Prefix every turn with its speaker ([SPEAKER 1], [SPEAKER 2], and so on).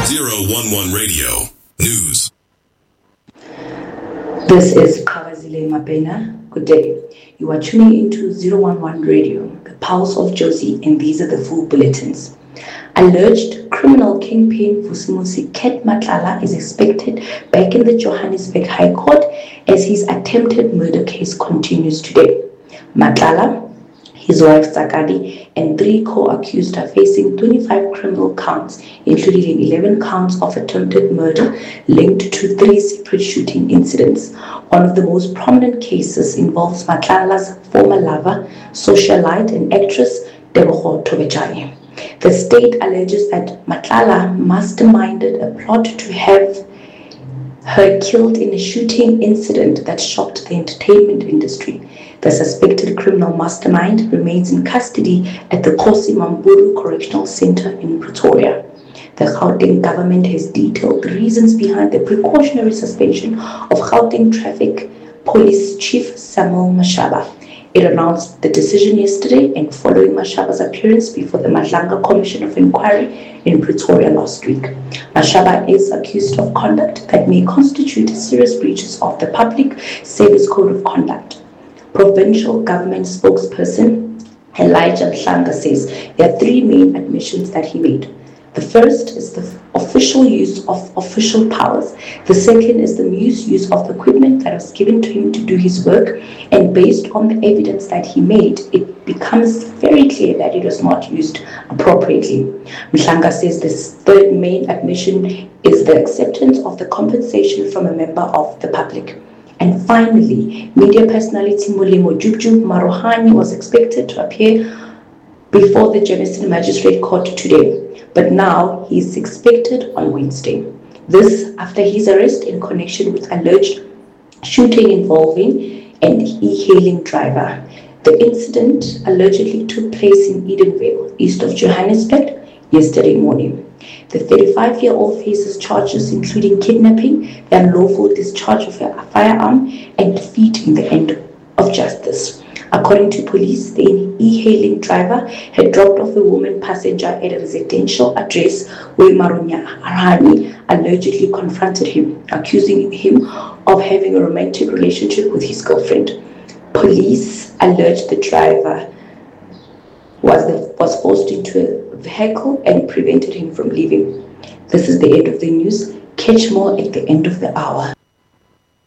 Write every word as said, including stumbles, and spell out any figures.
[SPEAKER 1] zero one one Radio News.
[SPEAKER 2] This is Kawazile Mapena. Good day. You are tuning into zero one one Radio, the pulse of Jozi, and these are the full bulletins. Alleged criminal kingpin Vusimuzi Ket Matlala is expected back in the Johannesburg High Court as his attempted murder case continues today. Matlala, his wife Sakadi, and three co-accused are facing twenty-five criminal counts, including eleven counts of attempted murder linked to three separate shooting incidents. One of the most prominent cases involves Matlala's former lover, socialite and actress Tebogo Tobejane. The state alleges that Matlala masterminded a plot to have her killed in a shooting incident that shocked the entertainment industry. The suspected criminal mastermind remains in custody at the Kosi Mamburu Correctional Center in Pretoria. The Gauteng government has detailed the reasons behind the precautionary suspension of Gauteng Traffic Police Chief Samuel Mashaba. It announced the decision yesterday and following Mashaba's appearance before the Madlanga Commission of Inquiry in Pretoria last week. Mashaba is accused of conduct that may constitute serious breaches of the Public Service Code of Conduct. Provincial government spokesperson Elijah Mhlanga says there are three main admissions that he made. The first is the official use of official powers. The second is the misuse of the equipment that was given to him to do his work. And based on the evidence that he made, it becomes very clear that it was not used appropriately. Mhlanga says this third main admission is the acceptance of the compensation from a member of the public. And finally, media personality Molemo Jubjub Marohani was expected to appear before the Germiston Magistrate Court today, but now he is expected on Wednesday. This after his arrest in connection with alleged shooting involving an e-hailing driver. The incident allegedly took place in Edenvale, east of Johannesburg, yesterday morning. The thirty-five-year-old faces charges including kidnapping, the unlawful discharge of a firearm, and defeating the end of justice. According to police, the e-hailing driver had dropped off a woman passenger at a residential address where Maronya Arhani allegedly confronted him, accusing him of having a romantic relationship with his girlfriend. Police alleged the driver was, the, was forced into a vehicle and prevented him from leaving. This is the end of the news. Catch more at the end of the hour.